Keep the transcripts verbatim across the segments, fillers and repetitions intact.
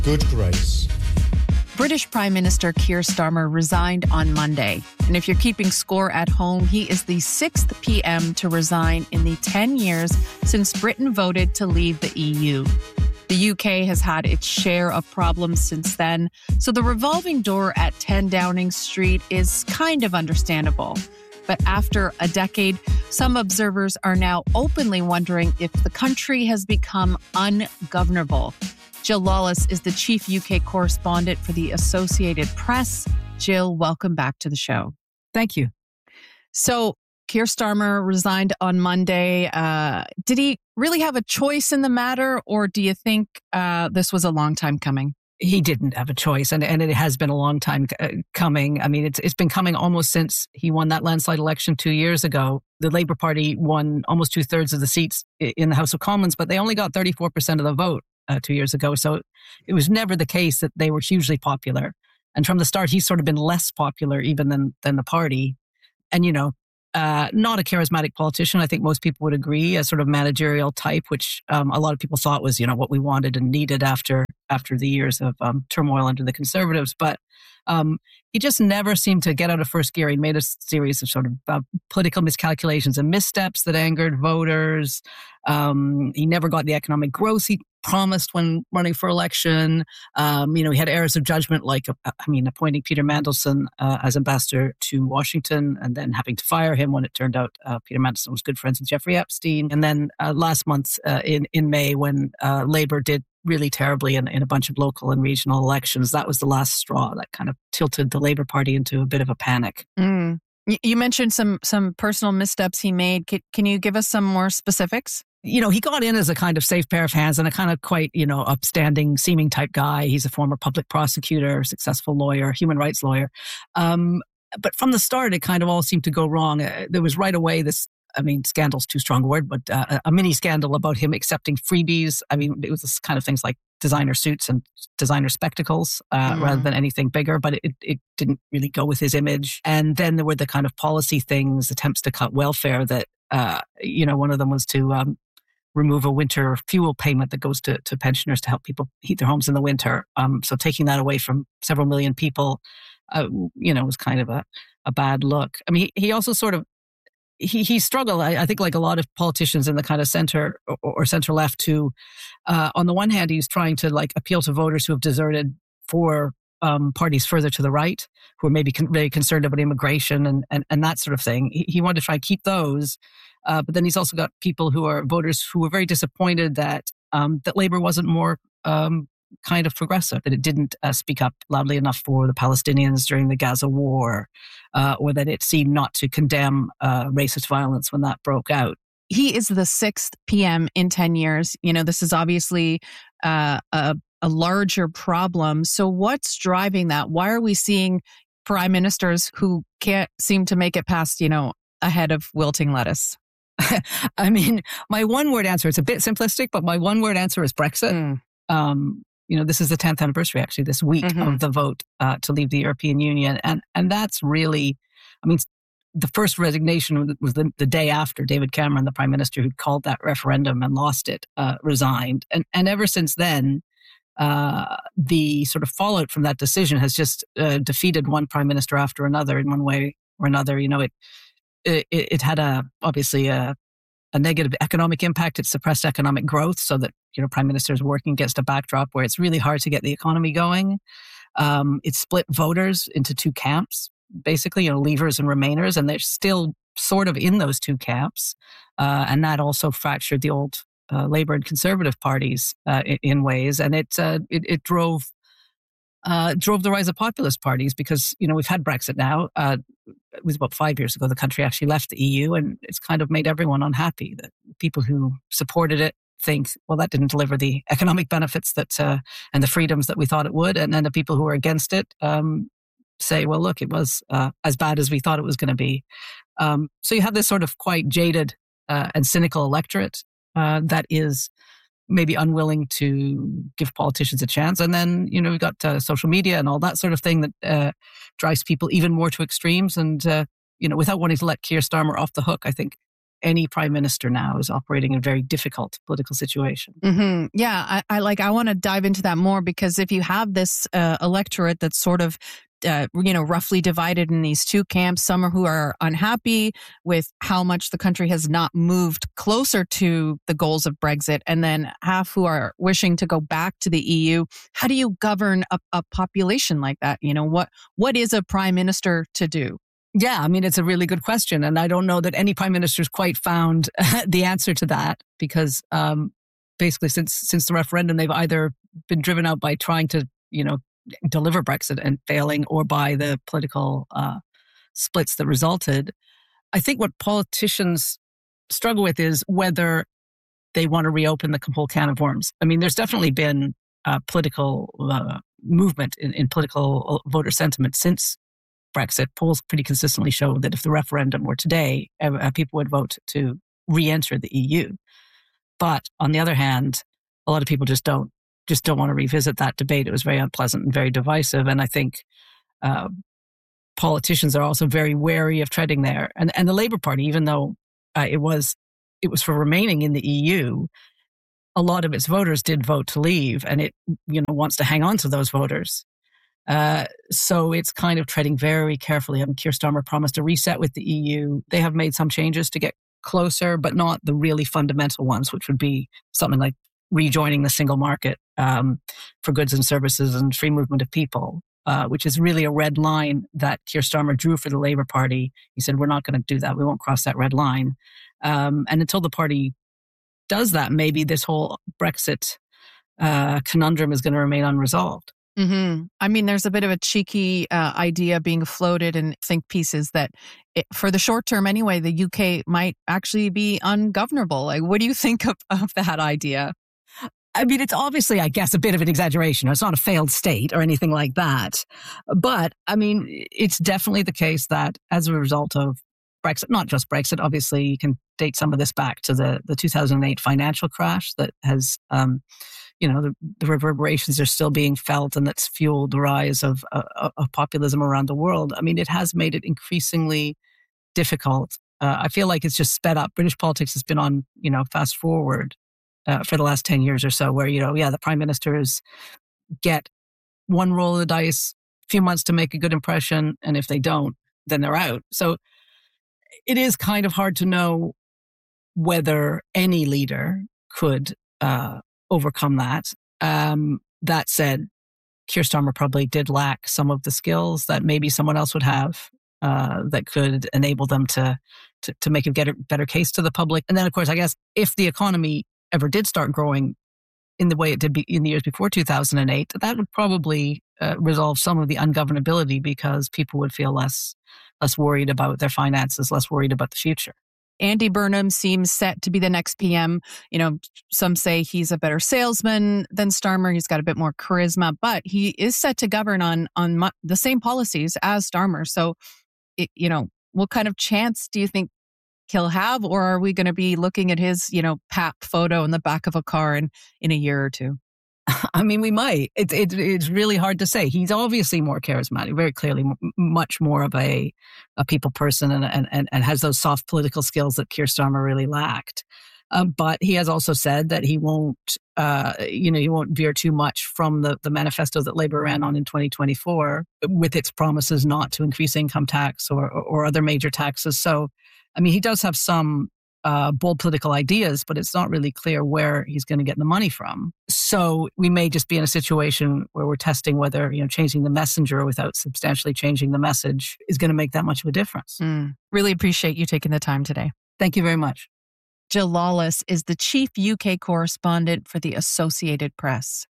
good grace. British Prime Minister Keir Starmer resigned on Monday. And if you're keeping score at home, he is the sixth P M to resign in the ten years since Britain voted to leave the E U. The U K has had its share of problems since then, so the revolving door at ten Downing Street is kind of understandable. But after a decade, some observers are now openly wondering if the country has become ungovernable. Jill Lawless is the chief U K correspondent for the Associated Press. Jill, welcome back to the show. Thank you. So, Keir Starmer resigned on Monday. Uh, did he really have a choice in the matter, or do you think uh, this was a long time coming? He didn't have a choice, and, and it has been a long time uh, coming. I mean, it's it's been coming almost since he won that landslide election two years ago. The Labour Party won almost two-thirds of the seats in the House of Commons, but they only got thirty-four percent of the vote uh, two years ago. So it was never the case that they were hugely popular. And from the start, he's sort of been less popular even than than the party. And, you know, Uh, not a charismatic politician. I think most people would agree, a sort of managerial type, which um, a lot of people thought was, you know, what we wanted and needed after after the years of um, turmoil under the Conservatives. But um, he just never seemed to get out of first gear. He made a series of sort of uh, political miscalculations and missteps that angered voters. Um, he never got the economic growth he promised when running for election. Um, you know, he had errors of judgment, like, uh, I mean, appointing Peter Mandelson uh, as ambassador to Washington and then having to fire him when it turned out uh, Peter Mandelson was good friends with Jeffrey Epstein. And then uh, last month uh, in, in May, when uh, Labour did really terribly in, in a bunch of local and regional elections, that was the last straw that kind of tilted the Labour Party into a bit of a panic. Mm. You mentioned some some personal missteps he made. Can, can you give us some more specifics? You know, he got in as a kind of safe pair of hands and a kind of quite, you know, upstanding seeming type guy. He's a former public prosecutor, successful lawyer, human rights lawyer. Um, but from the start, it kind of all seemed to go wrong. Uh, there was right away this, I mean, scandal's too strong a word, but uh, a mini scandal about him accepting freebies. I mean, it was this kind of things like designer suits and designer spectacles uh, mm. rather than anything bigger, but it, it didn't really go with his image. And then there were the kind of policy things, attempts to cut welfare that, uh, you know, one of them was to um, remove a winter fuel payment that goes to, to pensioners to help people heat their homes in the winter. Um, so taking that away from several million people, uh, you know, was kind of a, a bad look. I mean, he, he also sort of, He he struggled, I, I think, like a lot of politicians in the kind of center or, or center left, to, uh, on the one hand, he's trying to like appeal to voters who have deserted for um, parties further to the right, who are maybe con- very concerned about immigration and, and, and that sort of thing. He, he wanted to try and keep those. Uh, but then he's also got people who are voters who were very disappointed that um, that Labour wasn't more um, kind of progressive, that it didn't uh, speak up loudly enough for the Palestinians during the Gaza war, uh, or that it seemed not to condemn uh, racist violence when that broke out. He is the sixth P M in ten years. You know, this is obviously uh, a, a larger problem. So what's driving that? Why are we seeing prime ministers who can't seem to make it past, you know, a head of wilting lettuce? I mean, my one word answer, it's a bit simplistic, but my one word answer is Brexit. Mm. Um, You know, this is the tenth anniversary, actually, this week mm-hmm. of the vote uh, to leave the European Union. And and that's really, I mean, the first resignation was the, the day after David Cameron, the prime minister who called that referendum and lost it, uh, resigned. And and ever since then, uh, the sort of fallout from that decision has just uh, defeated one prime minister after another in one way or another. You know, it it, it had a obviously a a negative economic impact. It suppressed economic growth so that, you know, prime ministers are working against a backdrop where it's really hard to get the economy going. Um, it split voters into two camps, basically, you know, leavers and remainers, and they're still sort of in those two camps. Uh, and that also fractured the old uh, Labour and Conservative parties uh, in, in ways. And it, uh, it, it drove Uh, drove the rise of populist parties because, you know, we've had Brexit now. Uh, it was about five years ago the country actually left the E U, and it's kind of made everyone unhappy. That people who supported it think, well, that didn't deliver the economic benefits that uh, and the freedoms that we thought it would. And then the people who are against it um, say, well, look, it was uh, as bad as we thought it was going to be. Um, so you have this sort of quite jaded uh, and cynical electorate uh, that is maybe unwilling to give politicians a chance. And then, you know, we've got uh, social media and all that sort of thing that uh, drives people even more to extremes. And, uh, you know, without wanting to let Keir Starmer off the hook, I think any prime minister now is operating in a very difficult political situation. Mm-hmm. Yeah, I, I like. I want to dive into that more, because if you have this uh, electorate that's sort of, uh, you know, roughly divided in these two camps, some are who are unhappy with how much the country has not moved closer to the goals of Brexit, and then half who are wishing to go back to the E U. How do you govern a, a population like that? You know, what what is a prime minister to do? Yeah, I mean, it's a really good question. And I don't know that any prime minister's quite found the answer to that, because um, basically since since the referendum, they've either been driven out by trying to, you know, deliver Brexit and failing, or by the political uh, splits that resulted. I think what politicians struggle with is whether they want to reopen the whole can of worms. I mean, there's definitely been uh, political uh, movement in, in political voter sentiment since Brexit. Polls pretty consistently show that if the referendum were today, uh, people would vote to re-enter the E U. But on the other hand, a lot of people just don't just don't want to revisit that debate. It was very unpleasant and very divisive. And I think uh, politicians are also very wary of treading there. And and the Labour Party, even though uh, it was it was for remaining in the E U, a lot of its voters did vote to leave, and it you know wants to hang on to those voters. Uh, so it's kind of treading very carefully. I mean, Keir Starmer promised a reset with the E U. They have made some changes to get closer, but not the really fundamental ones, which would be something like rejoining the single market um, for goods and services and free movement of people, uh, which is really a red line that Keir Starmer drew for the Labour Party. He said, we're not going to do that. We won't cross that red line. Um, and until the party does that, maybe this whole Brexit uh, conundrum is going to remain unresolved. Mm-hmm. I mean, there's a bit of a cheeky uh, idea being floated in think pieces that it, for the short term anyway, the U K might actually be ungovernable. Like, what do you think of, of that idea? I mean, it's obviously, I guess, a bit of an exaggeration. It's not a failed state or anything like that. But, I mean, it's definitely the case that as a result of Brexit, not just Brexit, obviously you can date some of this back to the, the two thousand eight financial crash that has... Um, you know, the, the reverberations are still being felt, and that's fueled the rise of, uh, of populism around the world. I mean, it has made it increasingly difficult. Uh, I feel like it's just sped up. British politics has been on, you know, fast forward uh, for the last ten years or so, where, you know, yeah, the prime ministers get one roll of the dice, a few months to make a good impression, and if they don't, then they're out. So it is kind of hard to know whether any leader could uh, overcome that. Um, that said, Keir Starmer probably did lack some of the skills that maybe someone else would have uh, that could enable them to, to to make a better, better case to the public. And then, of course, I guess if the economy ever did start growing in the way it did be in the years before two thousand eight, that would probably uh, resolve some of the ungovernability, because people would feel less less worried about their finances, less worried about the future. Andy Burnham seems set to be the next P M. You know, some say he's a better salesman than Starmer. He's got a bit more charisma, but he is set to govern on on mu- the same policies as Starmer. So, it, you know, what kind of chance do you think he'll have? Or are we going to be looking at his, you know, P A P photo in the back of a car in, in a year or two? I mean, we might. It, it, it's really hard to say. He's obviously more charismatic, very clearly m- much more of a, a people person, and, and, and has those soft political skills that Keir Starmer really lacked. Um, but he has also said that he won't, uh, you know, he won't veer too much from the, the manifesto that Labour ran on in twenty twenty-four with its promises not to increase income tax or, or other major taxes. So, I mean, he does have some Uh, bold political ideas, but it's not really clear where he's going to get the money from. So we may just be in a situation where we're testing whether, you know, changing the messenger without substantially changing the message is going to make that much of a difference. Mm. Really appreciate you taking the time today. Thank you very much. Jill Lawless is the chief U K correspondent for the Associated Press.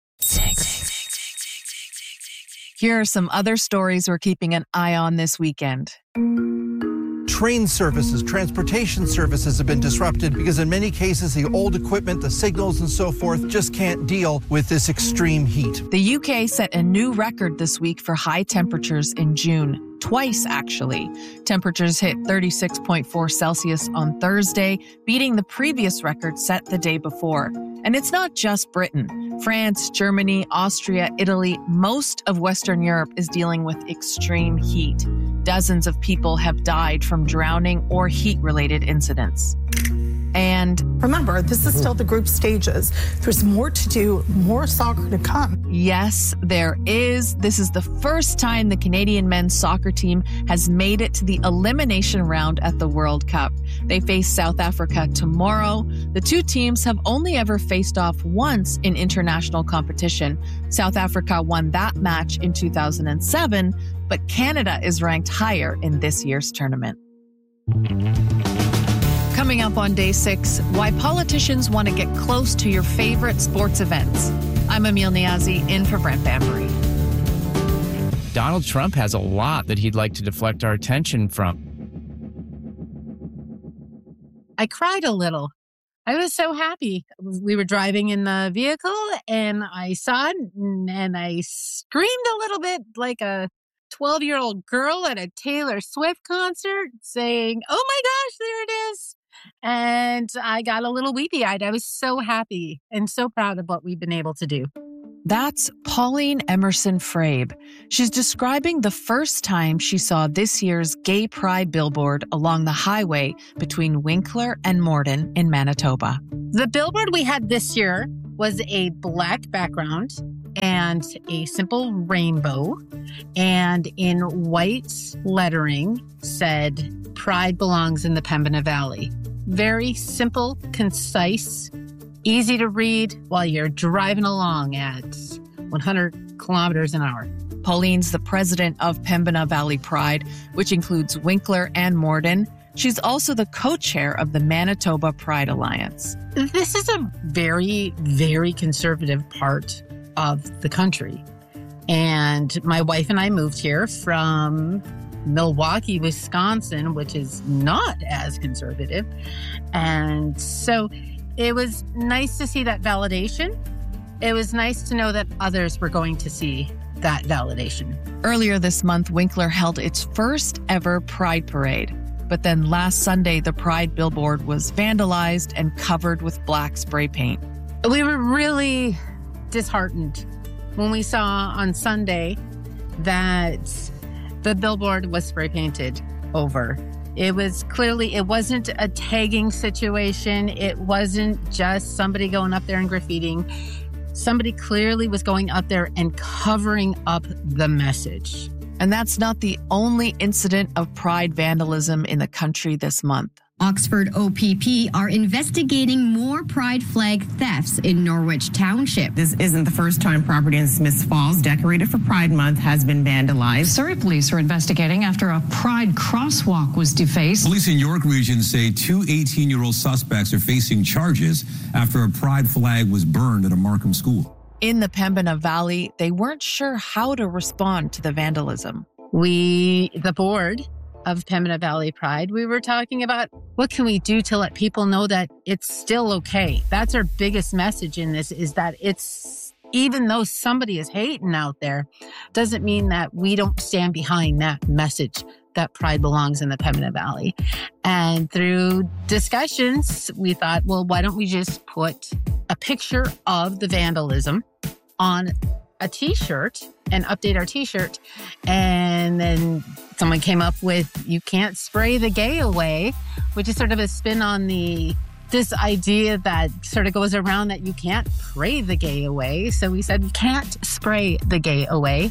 Here are some other stories we're keeping an eye on this weekend. Train services, transportation services have been disrupted because in many cases the old equipment, the signals and so forth just can't deal with this extreme heat. The U K set a new record this week for high temperatures in June. Twice, actually. Temperatures hit thirty-six point four Celsius on Thursday, beating the previous record set the day before. And it's not just Britain. France, Germany, Austria, Italy, most of Western Europe is dealing with extreme heat. Dozens of people have died from drowning or heat-related incidents. And remember, this is still the group stages. There's more to do, more soccer to come. Yes, there is. This is the first time the Canadian men's soccer team has made it to the elimination round at the World Cup. They face South Africa tomorrow. The two teams have only ever faced off once in international competition. South Africa won that match in two thousand seven, but Canada is ranked higher in this year's tournament. Coming up on day six, why politicians want to get close to your favorite sports events. I'm Emil Niazi, in for Brent Bambury. Donald Trump has a lot that he'd like to deflect our attention from. I cried a little. I was so happy. We were driving in the vehicle and I saw it and I screamed a little bit like a twelve-year-old girl at a Taylor Swift concert saying, "Oh my gosh, there it is." And I got a little weepy-eyed. I was so happy and so proud of what we've been able to do. That's Pauline Emerson Frabe. She's describing the first time she saw this year's Gay Pride billboard along the highway between Winkler and Morden in Manitoba. The billboard we had this year was a black background and a simple rainbow, and in white lettering said, "Pride belongs in the Pembina Valley." Very simple, concise, easy to read while you're driving along at one hundred kilometers an hour. Pauline's the president of Pembina Valley Pride, which includes Winkler and Morden. She's also the co-chair of the Manitoba Pride Alliance. This is a very, very conservative part of the country. And my wife and I moved here from Milwaukee, Wisconsin, which is not as conservative. And so it was nice to see that validation. It was nice to know that others were going to see that validation. Earlier this month, Winkler held its first ever Pride Parade. But then last Sunday, the Pride billboard was vandalized and covered with black spray paint. We were really disheartened when we saw on Sunday that the billboard was spray painted over. It was clearly, it wasn't a tagging situation. It wasn't just somebody going up there and graffitiing. Somebody clearly was going up there and covering up the message. And that's not the only incident of Pride vandalism in the country this month. Oxford O P P are investigating more Pride flag thefts in Norwich Township. This isn't the first time property in Smiths Falls decorated for Pride Month has been vandalized. Surrey police are investigating after a Pride crosswalk was defaced. Police in York Region say two eighteen-year-old suspects are facing charges after a Pride flag was burned at a Markham school. In the Pembina Valley, they weren't sure how to respond to the vandalism. We, the board of Pembina Valley Pride, we were talking about what can we do to let people know that it's still okay. That's our biggest message in this, is that it's, even though somebody is hating out there, doesn't mean that we don't stand behind that message that Pride belongs in the Pembina Valley. And through discussions, we thought, well, why don't we just put a picture of the vandalism on a t-shirt and update our t-shirt. And then someone came up with, you can't spray the gay away, which is sort of a spin on the this idea that sort of goes around that you can't pray the gay away. So we said, you can't spray the gay away.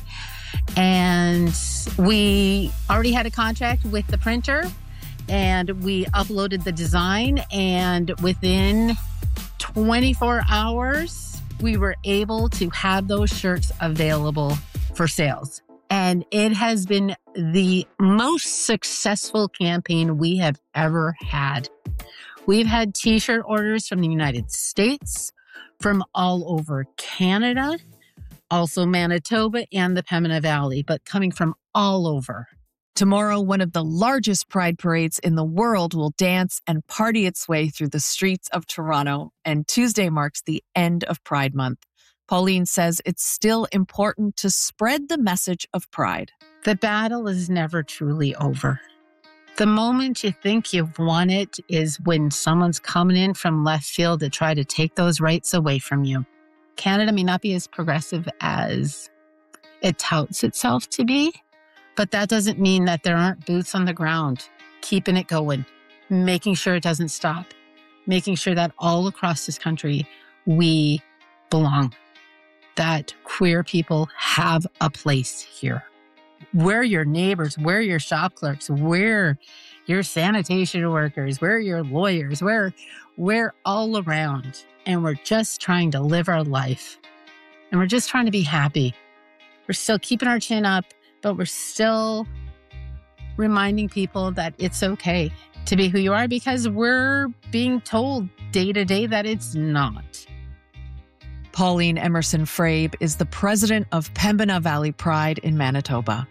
And we already had a contract with the printer, and we uploaded the design, and within twenty-four hours, we were able to have those shirts available for sales. And it has been the most successful campaign we have ever had. We've had t-shirt orders from the United States, from all over Canada, also Manitoba and the Pembina Valley, but coming from all over. Tomorrow, one of the largest Pride parades in the world will dance and party its way through the streets of Toronto, and Tuesday marks the end of Pride Month. Pauline says it's still important to spread the message of Pride. The battle is never truly over. The moment you think you've won it is when someone's coming in from left field to try to take those rights away from you. Canada may not be as progressive as it touts itself to be, But that doesn't mean that there aren't boots on the ground, keeping it going, making sure it doesn't stop, making sure that all across this country, we belong, that queer people have a place here. We're your neighbors, we're your shop clerks, we're your sanitation workers, we're your lawyers, we're, we're all around. And we're just trying to live our life. And we're just trying to be happy. We're still keeping our chin up, but we're still reminding people that it's okay to be who you are, because we're being told day to day that it's not. Pauline Emerson Frabe is the president of Pembina Valley Pride in Manitoba.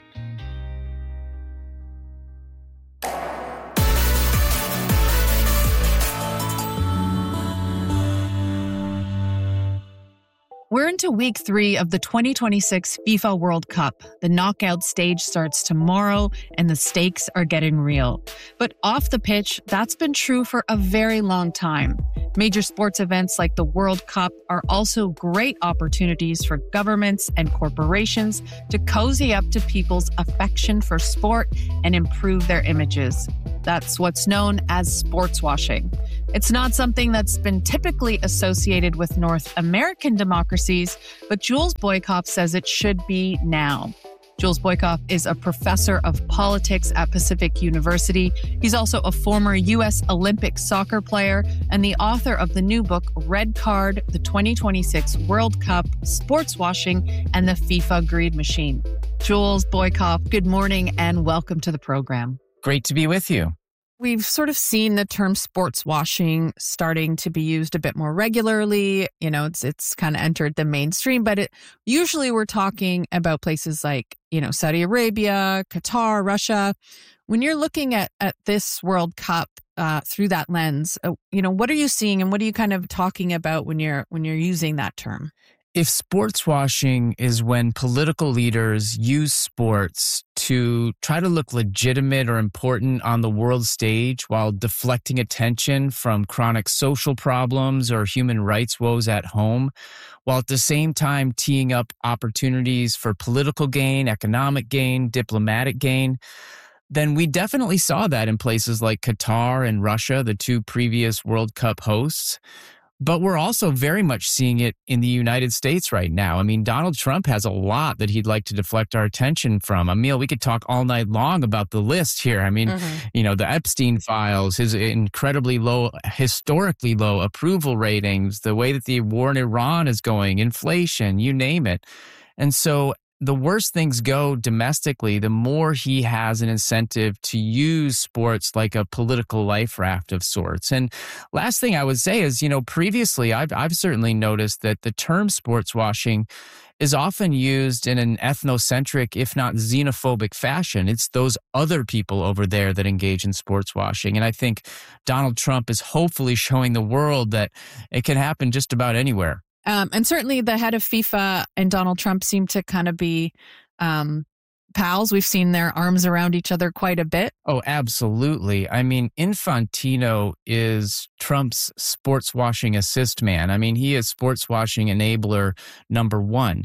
We're into week three of the twenty twenty-six FIFA World Cup. The knockout stage starts tomorrow, and the stakes are getting real. But off the pitch, that's been true for a very long time. Major sports events like the World Cup are also great opportunities for governments and corporations to cozy up to people's affection for sport and improve their images. That's what's known as sports washing. It's not something that's been typically associated with North American democracies, but Jules Boykoff says it should be now. Jules Boykoff is a professor of politics at Pacific University. He's also a former U S Olympic soccer player and the author of the new book, Red Card, the twenty twenty-six World Cup, Sports Washing, and the FIFA Greed Machine. Jules Boykoff, good morning and welcome to the program. Great to be with you. We've sort of seen the term sports washing starting to be used a bit more regularly. You know, it's it's kind of entered the mainstream, but it, usually we're talking about places like, you know, Saudi Arabia, Qatar, Russia. When you're looking at, at this World Cup uh, through that lens, uh, you know, what are you seeing and what are you kind of talking about when you're when you're using that term? If sports washing is when political leaders use sports to try to look legitimate or important on the world stage while deflecting attention from chronic social problems or human rights woes at home, while at the same time teeing up opportunities for political gain, economic gain, diplomatic gain, then we definitely saw that in places like Qatar and Russia, the two previous World Cup hosts. But we're also very much seeing it in the United States right now. I mean, Donald Trump has a lot that he'd like to deflect our attention from. Emil, we could talk all night long about the list here. I mean, mm-hmm. you know, the Epstein files, his incredibly low, historically low approval ratings, the way that the war in Iran is going, inflation, you name it. And so the worse things go domestically, the more he has an incentive to use sports like a political life raft of sorts. And last thing I would say is, you know, previously I've, I've certainly noticed that the term sports washing is often used in an ethnocentric, if not xenophobic fashion. It's those other people over there that engage in sports washing. And I think Donald Trump is hopefully showing the world that it can happen just about anywhere. Um, and certainly the head of FIFA and Donald Trump seem to kind of be um, pals. We've seen their arms around each other quite a bit. Oh, absolutely. I mean, Infantino is Trump's sports washing assist man. I mean, he is sports washing enabler number one.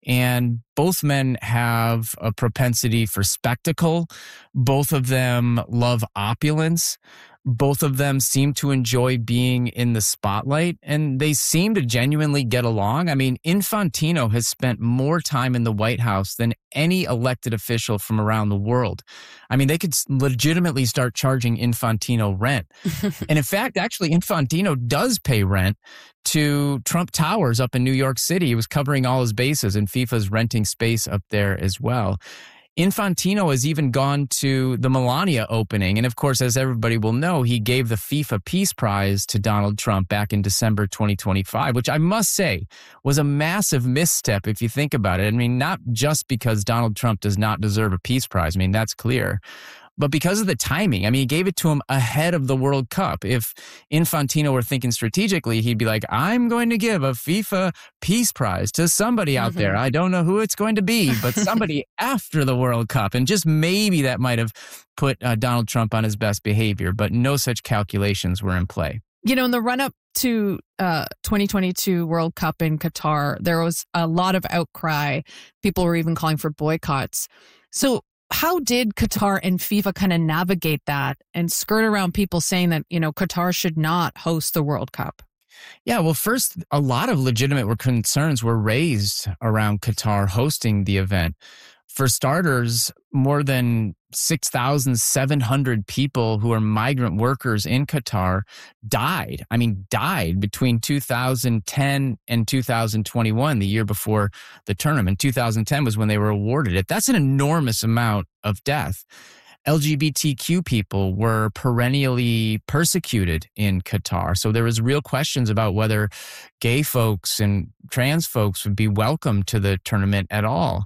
And both men have a propensity for spectacle. Both of them love opulence. Both of them seem to enjoy being in the spotlight, and they seem to genuinely get along. I mean, Infantino has spent more time in the White House than any elected official from around the world. I mean, they could legitimately start charging Infantino rent. And in fact, actually, Infantino does pay rent to Trump Towers up in New York City. He was covering all his bases, and FIFA's renting space up there as well. Infantino has even gone to the Melania opening. And of course, as everybody will know, he gave the FIFA Peace Prize to Donald Trump back in December twenty twenty-five, which I must say was a massive misstep if you think about it. I mean, not just because Donald Trump does not deserve a Peace Prize. I mean, that's clear. But because of the timing, I mean, he gave it to him ahead of the World Cup. If Infantino were thinking strategically, he'd be like, I'm going to give a FIFA Peace Prize to somebody out mm-hmm. there. I don't know who it's going to be, but somebody after the World Cup. And just maybe that might have put uh, Donald Trump on his best behavior, but no such calculations were in play. You know, in the run-up to uh, twenty twenty-two World Cup in Qatar, there was a lot of outcry. People were even calling for boycotts. So how did Qatar and FIFA kind of navigate that and skirt around people saying that, you know, Qatar should not host the World Cup? Yeah, well, first, a lot of legitimate concerns were raised around Qatar hosting the event. For starters, more than six thousand seven hundred people who are migrant workers in Qatar died. I mean, died between two thousand ten and two thousand twenty-one, the year before the tournament. two thousand ten was when they were awarded it. That's an enormous amount of death. L G B T Q people were perennially persecuted in Qatar. So there was real questions about whether gay folks and trans folks would be welcome to the tournament at all.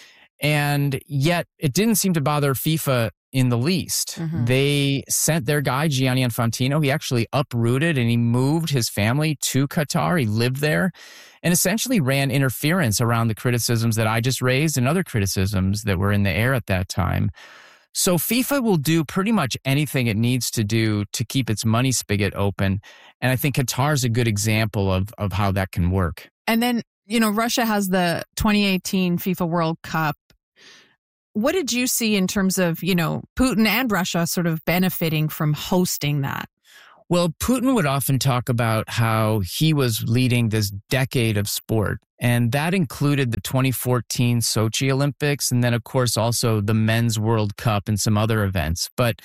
And yet it didn't seem to bother FIFA in the least. Mm-hmm. They sent their guy, Gianni Infantino. He actually uprooted and he moved his family to Qatar. He lived there and essentially ran interference around the criticisms that I just raised and other criticisms that were in the air at that time. So FIFA will do pretty much anything it needs to do to keep its money spigot open. And I think Qatar is a good example of, of how that can work. And then, you know, Russia has the twenty eighteen FIFA World Cup. What did you see in terms of, you know, Putin and Russia sort of benefiting from hosting that? Well, Putin would often talk about how he was leading this decade of sport, and that included the twenty fourteen Sochi Olympics, and then, of course, also the Men's World Cup and some other events. But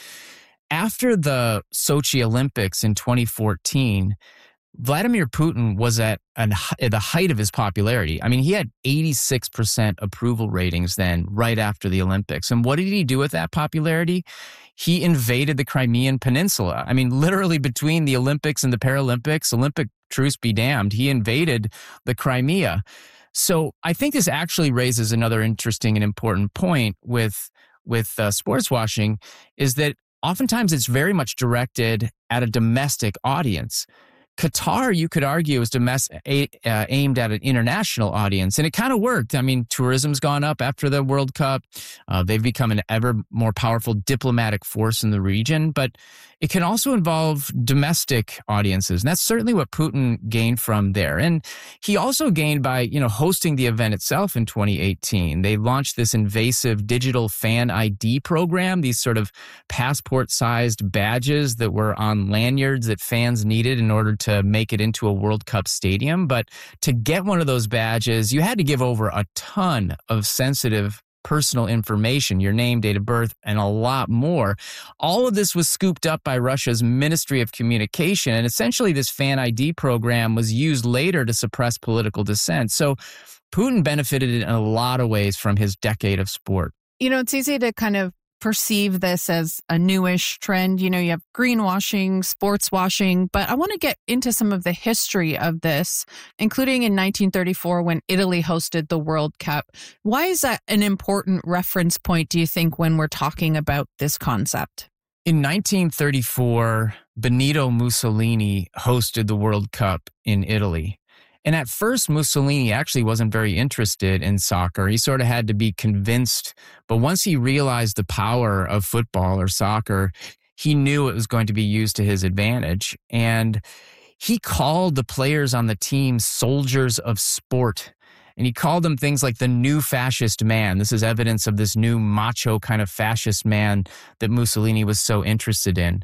after the Sochi Olympics in twenty fourteen, Vladimir Putin was at, an, at the height of his popularity. I mean, he had eighty-six percent approval ratings then, right after the Olympics. And what did he do with that popularity? He invaded the Crimean Peninsula. I mean, literally between the Olympics and the Paralympics, Olympic truce be damned, he invaded the Crimea. So I think this actually raises another interesting and important point with, with uh, sports washing, is that oftentimes it's very much directed at a domestic audience. Qatar, you could argue, is domestic, uh, aimed at an international audience, and it kind of worked. I mean, tourism's gone up after the World Cup. Uh, they've become an ever more powerful diplomatic force in the region, but it can also involve domestic audiences, and that's certainly what Putin gained from there. And he also gained by, you know, hosting the event itself in twenty eighteen. They launched this invasive digital fan I D program, these sort of passport-sized badges that were on lanyards that fans needed in order to to make it into a World Cup stadium. But to get one of those badges, you had to give over a ton of sensitive personal information, your name, date of birth, and a lot more. All of this was scooped up by Russia's Ministry of Communication. And essentially this fan I D program was used later to suppress political dissent. So Putin benefited in a lot of ways from his decade of sport. You know, it's easy to kind of perceive this as a newish trend. You know, you have greenwashing, sports washing, but I want to get into some of the history of this, including in nineteen thirty-four when Italy hosted the World Cup. Why is that an important reference point, do you think, when we're talking about this concept? In nineteen thirty-four, Benito Mussolini hosted the World Cup in Italy. And at first, Mussolini actually wasn't very interested in soccer. He sort of had to be convinced. But once he realized the power of football or soccer, he knew it was going to be used to his advantage. And he called the players on the team soldiers of sport. And he called them things like the new fascist man. This is evidence of this new macho kind of fascist man that Mussolini was so interested in.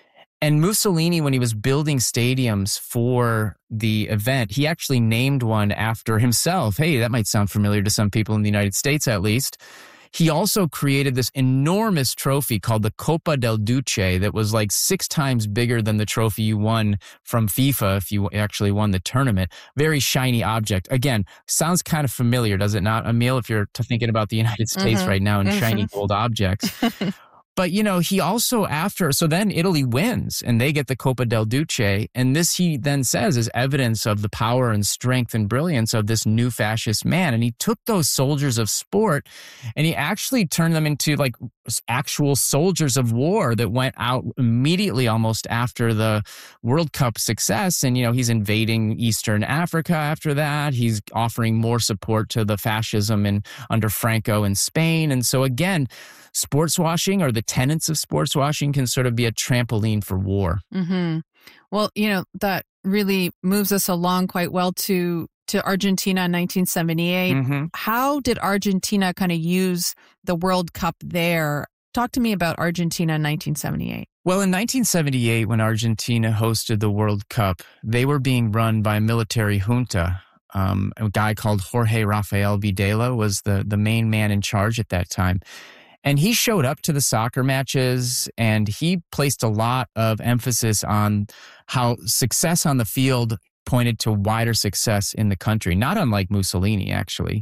And Mussolini, when he was building stadiums for the event, he actually named one after himself. Hey, that might sound familiar to some people in the United States, at least. He also created this enormous trophy called the Coppa del Duce that was like six times bigger than the trophy you won from FIFA if you actually won the tournament. Very shiny object. Again, sounds kind of familiar, does it not, Emil, if you're thinking about the United States mm-hmm. right now and mm-hmm. shiny gold objects? But, you know, he also after, so then Italy wins and they get the Coppa del Duce. And this, he then says, is evidence of the power and strength and brilliance of this new fascist man. And he took those soldiers of sport and he actually turned them into like actual soldiers of war that went out immediately almost after the World Cup success. And, you know, he's invading Eastern Africa after that. He's offering more support to the fascism in, under Franco in Spain. And so, again, sports washing or the tenets of sports washing can sort of be a trampoline for war. Mm-hmm. Well, you know, that really moves us along quite well to to Argentina in nineteen seventy-eight. Mm-hmm. How did Argentina kind of use the World Cup there? Talk to me about Argentina in nineteen seventy-eight. Well, in nineteen seventy-eight, when Argentina hosted the World Cup, they were being run by a military junta. Um, a guy called Jorge Rafael Videla was the, the main man in charge at that time. And he showed up to the soccer matches, and he placed a lot of emphasis on how success on the field pointed to wider success in the country, not unlike Mussolini, actually.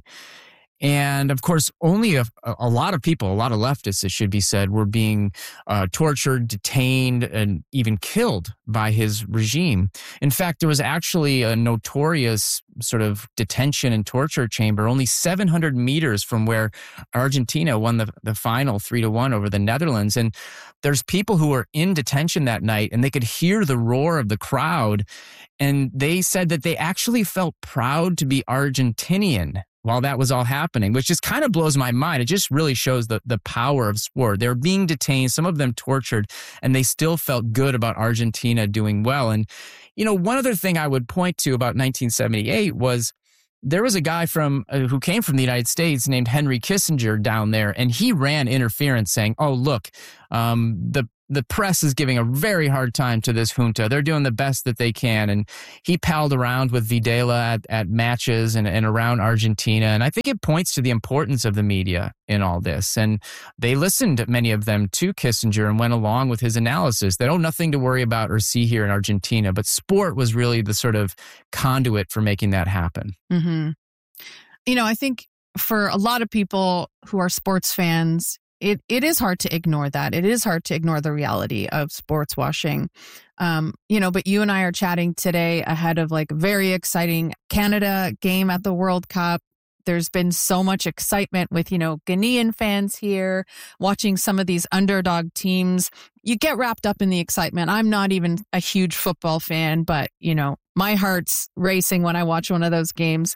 And of course, only a, a lot of people, a lot of leftists, it should be said, were being uh, tortured, detained, and even killed by his regime. In fact, there was actually a notorious sort of detention and torture chamber only seven hundred meters from where Argentina won the, the final three to one over the Netherlands. And there's people who were in detention that night, and they could hear the roar of the crowd. And they said that they actually felt proud to be Argentinian while that was all happening, which just kind of blows my mind. It just really shows the, the power of sport. They were being detained, some of them tortured, and they still felt good about Argentina doing well. And, you know, one other thing I would point to about nineteen seventy-eight was there was a guy from uh, who came from the United States named Henry Kissinger down there, and he ran interference saying, oh, look, um, the The press is giving a very hard time to this junta. They're doing the best that they can. And he palled around with Videla at, at matches and, and around Argentina. And I think it points to the importance of the media in all this. And they listened, many of them, to Kissinger and went along with his analysis that, oh, nothing to worry about or see here in Argentina. But sport was really the sort of conduit for making that happen. Mm-hmm. You know, I think for a lot of people who are sports fans, It it is hard to ignore that. It is hard to ignore the reality of sports washing. Um, you know, but you and I are chatting today ahead of like very exciting Canada game at the World Cup. There's been so much excitement with, you know, Ghanaian fans here watching some of these underdog teams. You get wrapped up in the excitement. I'm not even a huge football fan, but, you know, my heart's racing when I watch one of those games.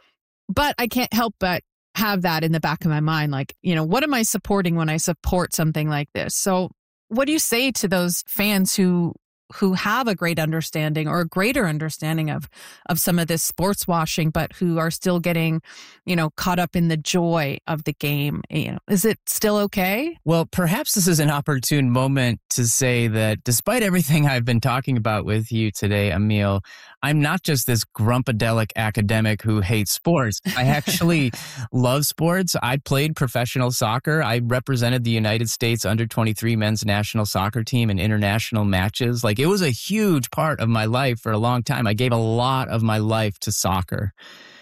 But I can't help but have that in the back of my mind. Like, you know, what am I supporting when I support something like this? So what do you say to those fans who who have a great understanding or a greater understanding of of some of this sports washing, but who are still getting, you know, caught up in the joy of the game? You know, is it still okay? Well, perhaps this is an opportune moment to say that despite everything I've been talking about with you today, Emil, I'm not just this grumpadelic academic who hates sports. I actually love sports. I played professional soccer. I represented the United States under twenty-three men's national soccer team in international matches. Like, it was a huge part of my life for a long time. I gave a lot of my life to soccer.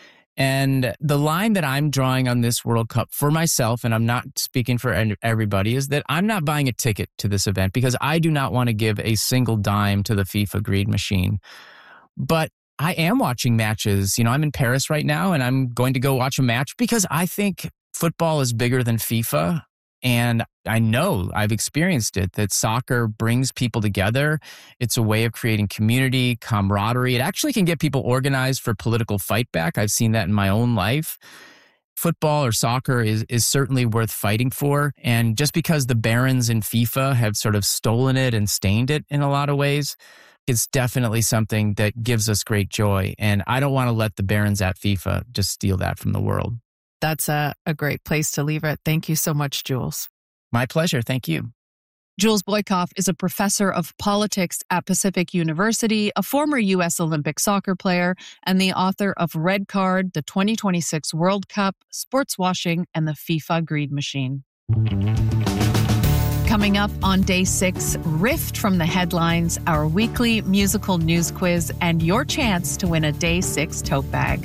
And the line that I'm drawing on this World Cup for myself, and I'm not speaking for everybody, is that I'm not buying a ticket to this event because I do not want to give a single dime to the FIFA greed machine. But I am watching matches. You know, I'm in Paris right now, and I'm going to go watch a match because I think football is bigger than FIFA. And I know, I've experienced it, that soccer brings people together. It's a way of creating community, camaraderie. It actually can get people organized for political fight back. I've seen that in my own life. Football or soccer is, is certainly worth fighting for. And just because the barons in FIFA have sort of stolen it and stained it in a lot of ways, it's definitely something that gives us great joy. And I don't want to let the barons at FIFA just steal that from the world. That's a, a great place to leave it. Thank you so much, Jules. My pleasure. Thank you. Jules Boykoff is a professor of politics at Pacific University, a former U S Olympic soccer player, and the author of Red Card, the twenty twenty-six World Cup, Sports Washing, and the FIFA Greed Machine. Coming up on day six, Rift from the Headlines, our weekly musical news quiz, and your chance to win a day six tote bag.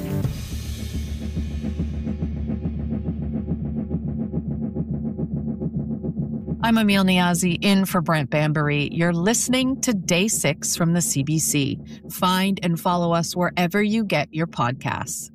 I'm Emil Niazi, in for Brent Bambury. You're listening to Day six from the C B C. Find and follow us wherever you get your podcasts.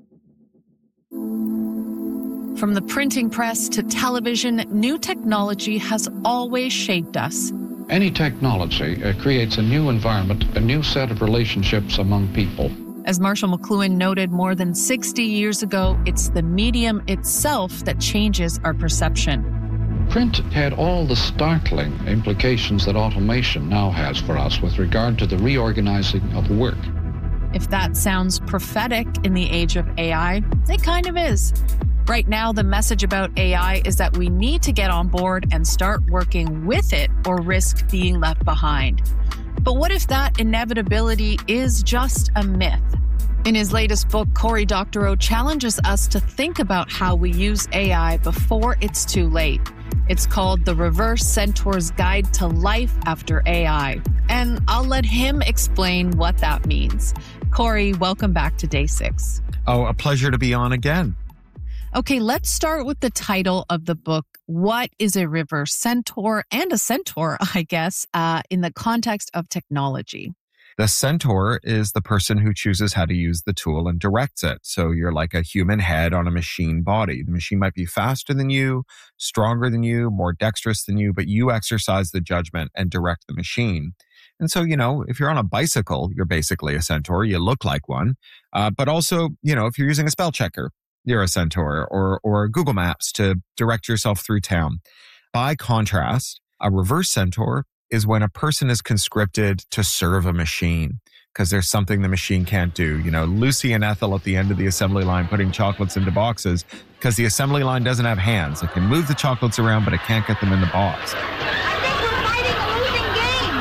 From the printing press to television, new technology has always shaped us. Any technology uh, creates a new environment, a new set of relationships among people. As Marshall McLuhan noted more than sixty years ago, it's the medium itself that changes our perception. Print had all the startling implications that automation now has for us with regard to the reorganizing of work. If that sounds prophetic in the age of A I, it kind of is. Right now, the message about A I is that we need to get on board and start working with it or risk being left behind. But what if that inevitability is just a myth? In his latest book, Cory Doctorow challenges us to think about how we use A I before it's too late. It's called The Reverse Centaur's Guide to Life After A I. And I'll let him explain what that means. Cory, welcome back to Day Six. Oh, a pleasure to be on again. Okay, let's start with the title of the book. What is a reverse centaur and a centaur, I guess, uh, in the context of technology? The centaur is the person who chooses how to use the tool and directs it. So you're like a human head on a machine body. The machine might be faster than you, stronger than you, more dexterous than you, but you exercise the judgment and direct the machine. And so, you know, if you're on a bicycle, you're basically a centaur. You look like one. Uh, but also, you know, if you're using a spell checker, you're a centaur, or or Google Maps to direct yourself through town. By contrast, a reverse centaur is when a person is conscripted to serve a machine because there's something the machine can't do. You know, Lucy and Ethel at the end of the assembly line putting chocolates into boxes because the assembly line doesn't have hands. It can move the chocolates around, but it can't get them in the box. I think we're fighting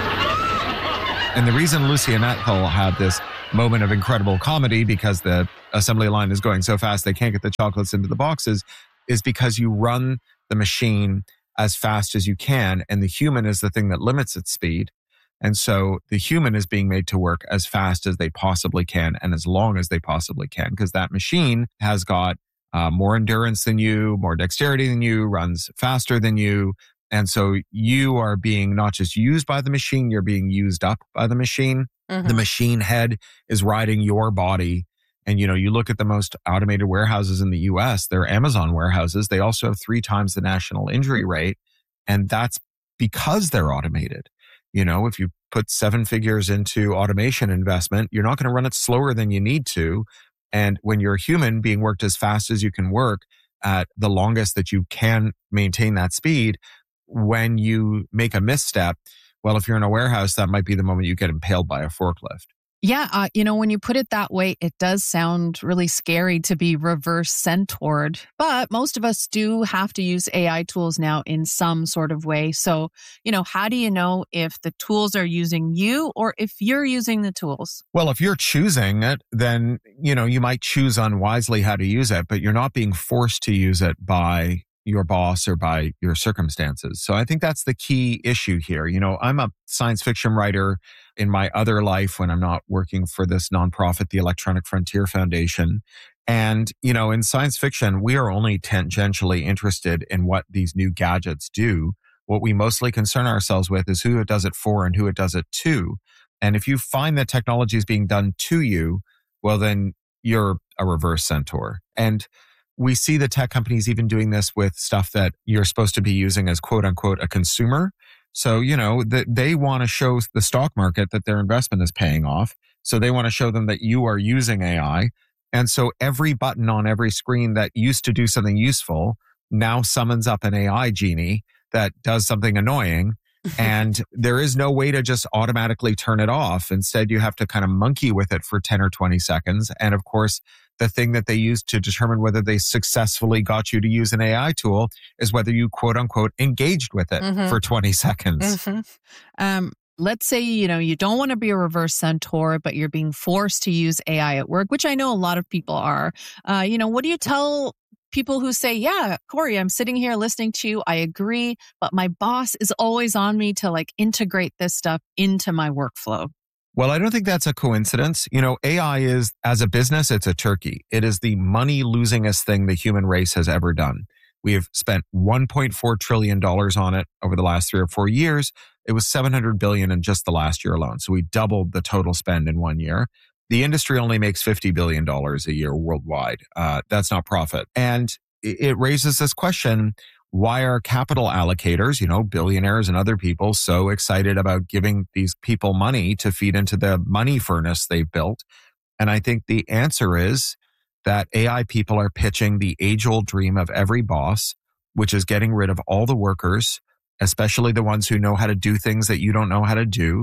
a losing game. And the reason Lucy and Ethel had this moment of incredible comedy because the assembly line is going so fast they can't get the chocolates into the boxes is because you run the machine as fast as you can, and the human is the thing that limits its speed. And so the human is being made to work as fast as they possibly can and as long as they possibly can, because that machine has got uh, more endurance than you, more dexterity than you, runs faster than you. And so you are being not just used by the machine, you're being used up by the machine. Mm-hmm. The machine head is riding your body. And, you know, you look at the most automated warehouses in the U S, they're Amazon warehouses. They also have three times the national injury rate. And that's because they're automated. You know, if you put seven figures into automation investment, you're not going to run it slower than you need to. And when you're a human being worked as fast as you can work at the longest that you can maintain that speed, when you make a misstep, well, if you're in a warehouse, that might be the moment you get impaled by a forklift. Yeah, uh, you know, when you put it that way, it does sound really scary to be reverse centaured. But most of us do have to use A I tools now in some sort of way. So, you know, how do you know if the tools are using you or if you're using the tools? Well, if you're choosing it, then, you know, you might choose unwisely how to use it, but you're not being forced to use it by your boss or by your circumstances. So I think that's the key issue here. You know, I'm a science fiction writer in my other life when I'm not working for this nonprofit, the Electronic Frontier Foundation. And, you know, in science fiction, we are only tangentially interested in what these new gadgets do. What we mostly concern ourselves with is who it does it for and who it does it to. And if you find that technology is being done to you, well, then you're a reverse centaur. And we see the tech companies even doing this with stuff that you're supposed to be using as quote unquote a consumer. So, you know, that they want to show the stock market that their investment is paying off. So they want to show them that you are using A I. And so every button on every screen that used to do something useful now summons up an A I genie that does something annoying. And there is no way to just automatically turn it off. Instead, you have to kind of monkey with it for ten or twenty seconds. And of course, the thing that they use to determine whether they successfully got you to use an A I tool is whether you quote unquote engaged with it mm-hmm. for twenty seconds. Mm-hmm. Um, let's say, you know, you don't want to be a reverse centaur, but you're being forced to use A I at work, which I know a lot of people are. Uh, you know, what do you tell people who say, yeah, Cory, I'm sitting here listening to you. I agree, but my boss is always on me to like integrate this stuff into my workflow? Well, I don't think that's a coincidence. You know, A I is, as a business, it's a turkey. It is the money-losingest thing the human race has ever done. We have spent one point four trillion dollars on it over the last three or four years. It was seven hundred billion dollars in just the last year alone. So we doubled the total spend in one year. The industry only makes fifty billion dollars a year worldwide. Uh, that's not profit. And it raises this question, why are capital allocators, you know, billionaires and other people so excited about giving these people money to feed into the money furnace they've built? And I think the answer is that A I people are pitching the age-old dream of every boss, which is getting rid of all the workers, especially the ones who know how to do things that you don't know how to do.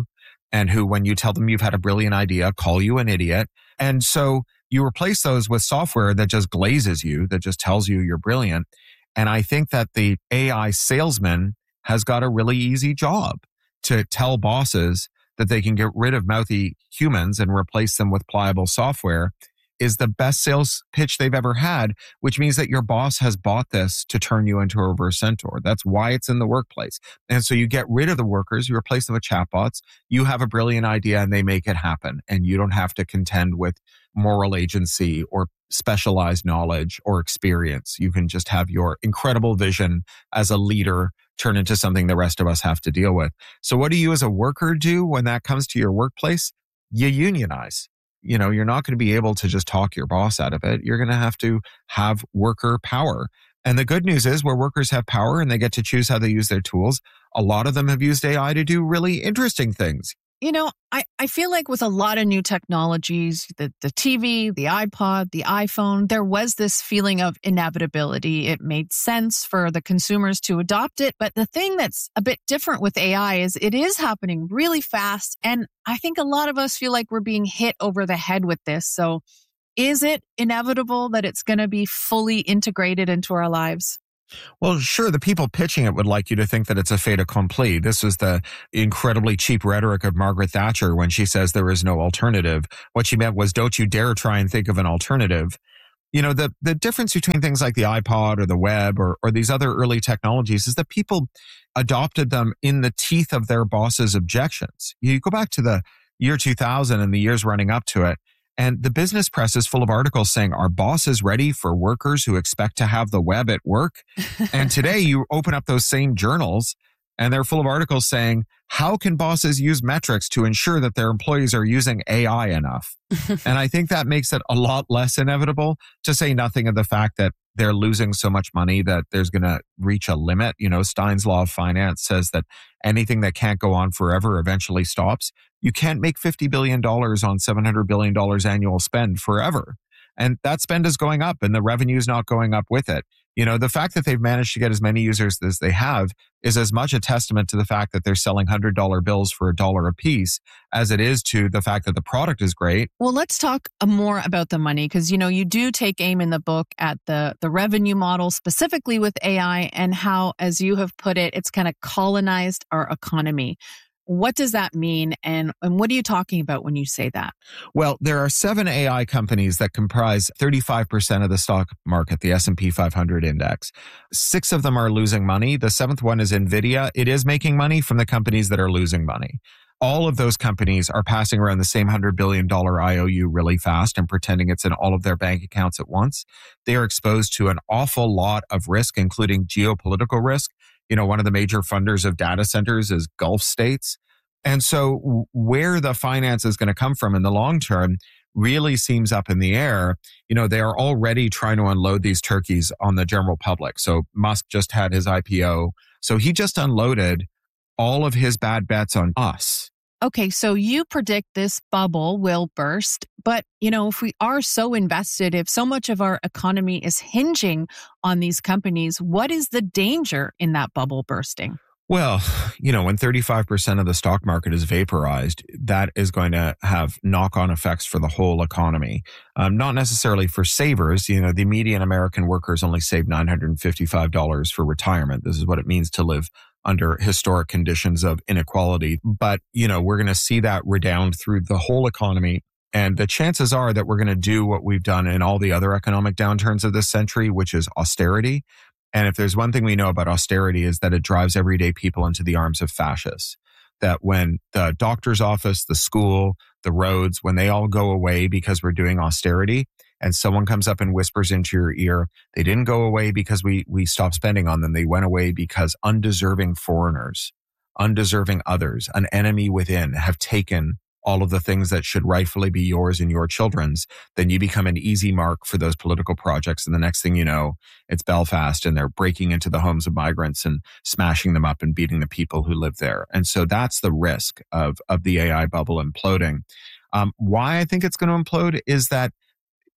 and who, when you tell them you've had a brilliant idea, call you an idiot. And so you replace those with software that just glazes you, that just tells you you're brilliant. And I think that the A I salesman has got a really easy job to tell bosses that they can get rid of mouthy humans and replace them with pliable software is the best sales pitch they've ever had, which means that your boss has bought this to turn you into a reverse centaur. That's why it's in the workplace. And so you get rid of the workers, you replace them with chatbots, you have a brilliant idea and they make it happen. And you don't have to contend with moral agency or specialized knowledge or experience. You can just have your incredible vision as a leader turn into something the rest of us have to deal with. So what do you as a worker do when that comes to your workplace? You unionize. You know, you're not going to be able to just talk your boss out of it. You're going to have to have worker power. And the good news is where workers have power and they get to choose how they use their tools, a lot of them have used A I to do really interesting things. You know, I, I feel like with a lot of new technologies, the, the T V, the iPod, the iPhone, there was this feeling of inevitability. It made sense for the consumers to adopt it. But the thing that's a bit different with A I is it is happening really fast. And I think a lot of us feel like we're being hit over the head with this. So is it inevitable that it's going to be fully integrated into our lives? Well, sure, the people pitching it would like you to think that it's a fait accompli. This is the incredibly cheap rhetoric of Margaret Thatcher when she says there is no alternative. What she meant was, don't you dare try and think of an alternative. You know, the, the difference between things like the iPod or the web or, or these other early technologies is that people adopted them in the teeth of their boss's objections. You go back to the year two thousand and the years running up to it, and the business press is full of articles saying, are bosses ready for workers who expect to have the web at work? And today you open up those same journals and they're full of articles saying, how can bosses use metrics to ensure that their employees are using A I enough? And I think that makes it a lot less inevitable, to say nothing of the fact that they're losing so much money that there's going to reach a limit. You know, Stein's Law of Finance says that anything that can't go on forever eventually stops. You can't make fifty billion dollars on seven hundred billion dollars annual spend forever. And that spend is going up and the revenue is not going up with it. You know, the fact that they've managed to get as many users as they have is as much a testament to the fact that they're selling one hundred dollar bills for a dollar a piece as it is to the fact that the product is great. Well, let's talk more about the money, because, you know, you do take aim in the book at the, the revenue model, specifically with A I, and how, as you have put it, it's kind of colonized our economy. What does that mean? And, and what are you talking about when you say that? Well, there are seven A I companies that comprise thirty-five percent of the stock market, the S and P five hundred index. Six of them are losing money. The seventh one is NVIDIA. It is making money from the companies that are losing money. All of those companies are passing around the same one hundred billion dollars I O U really fast and pretending it's in all of their bank accounts at once. They are exposed to an awful lot of risk, including geopolitical risk. You know, one of the major funders of data centers is Gulf states. And so where the finance is going to come from in the long term really seems up in the air. You know, they are already trying to unload these turkeys on the general public. So Musk just had his I P O. So he just unloaded all of his bad bets on us. Okay, so you predict this bubble will burst, but, you know, if we are so invested, if so much of our economy is hinging on these companies, what is the danger in that bubble bursting? Well, you know, when thirty-five percent of the stock market is vaporized, that is going to have knock-on effects for the whole economy. Um, not necessarily for savers. You know, the median American workers only save nine hundred fifty-five dollars for retirement. This is what it means to live under historic conditions of inequality. But, you know, we're going to see that redound through the whole economy. And the chances are that we're going to do what we've done in all the other economic downturns of this century, which is austerity. And if there's one thing we know about austerity is that it drives everyday people into the arms of fascists. That when the doctor's office, the school, the roads, when they all go away because we're doing austerity, and someone comes up and whispers into your ear, they didn't go away because we we stopped spending on them. They went away because undeserving foreigners, undeserving others, an enemy within have taken all of the things that should rightfully be yours and your children's, then you become an easy mark for those political projects. And the next thing you know, it's Belfast and they're breaking into the homes of migrants and smashing them up and beating the people who live there. And so that's the risk of, of the A I bubble imploding. Um, why I think it's going to implode is that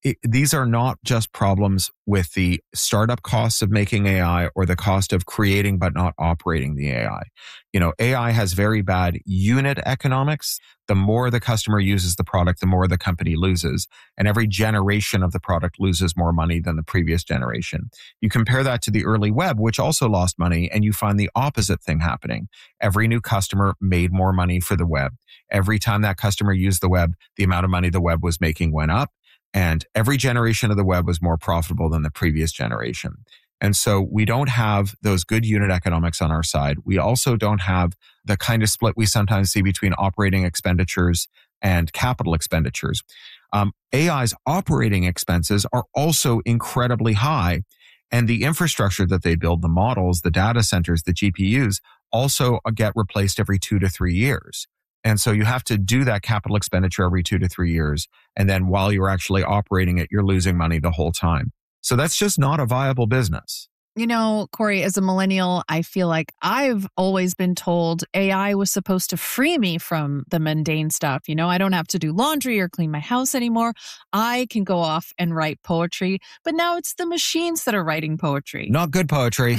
it, these are not just problems with the startup costs of making A I or the cost of creating but not operating the A I. You know, A I has very bad unit economics. The more the customer uses the product, the more the company loses. And every generation of the product loses more money than the previous generation. You compare that to the early web, which also lost money, and you find the opposite thing happening. Every new customer made more money for the web. Every time that customer used the web, the amount of money the web was making went up. And every generation of the web was more profitable than the previous generation. And so we don't have those good unit economics on our side. We also don't have the kind of split we sometimes see between operating expenditures and capital expenditures. Um, A I's operating expenses are also incredibly high. And the infrastructure that they build, the models, the data centers, the G P Us, also get replaced every two to three years. And so you have to do that capital expenditure every two to three years. And then while you're actually operating it, you're losing money the whole time. So that's just not a viable business. You know, Corey, as a millennial, I feel like I've always been told A I was supposed to free me from the mundane stuff. You know, I don't have to do laundry or clean my house anymore. I can go off and write poetry. But now it's the machines that are writing poetry. Not good poetry.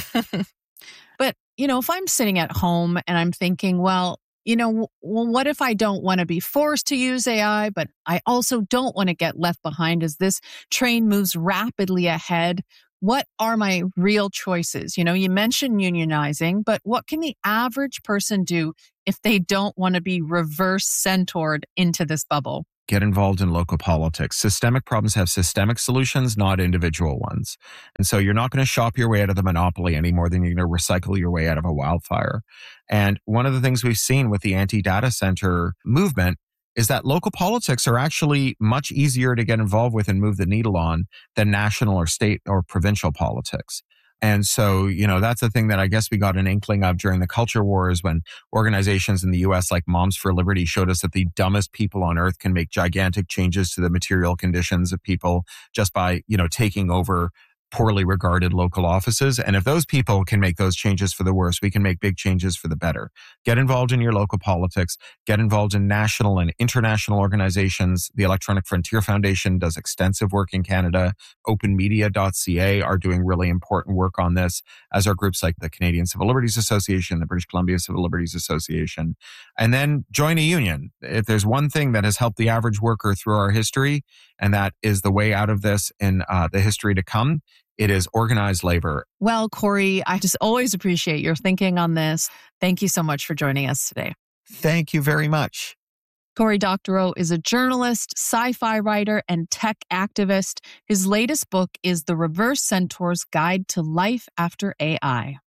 But, you know, if I'm sitting at home and I'm thinking, well, you know, well, what if I don't want to be forced to use A I, but I also don't want to get left behind as this train moves rapidly ahead? What are my real choices? You know, you mentioned unionizing, but what can the average person do if they don't want to be reverse centered into this bubble? Get involved in local politics. Systemic problems have systemic solutions, not individual ones. And so you're not going to shop your way out of the monopoly any more than you're going to recycle your way out of a wildfire. And one of the things we've seen with the anti-data center movement is that local politics are actually much easier to get involved with and move the needle on than national or state or provincial politics. And so, you know, that's the thing that I guess we got an inkling of during the culture wars when organizations in the U S like Moms for Liberty showed us that the dumbest people on earth can make gigantic changes to the material conditions of people just by, you know, taking over poorly regarded local offices. And if those people can make those changes for the worse, we can make big changes for the better. Get involved in your local politics. Get involved in national and international organizations. The Electronic Frontier Foundation does extensive work in Canada. open media dot c a are doing really important work on this, as are groups like the Canadian Civil Liberties Association, the British Columbia Civil Liberties Association. And then join a union. If there's one thing that has helped the average worker through our history, and that is the way out of this in uh, the history to come, it is organized labor. Well, Corey, I just always appreciate your thinking on this. Thank you so much for joining us today. Thank you very much. Cory Doctorow is a journalist, sci-fi writer, and tech activist. His latest book is The Reverse Centaur's Guide to Life After A I.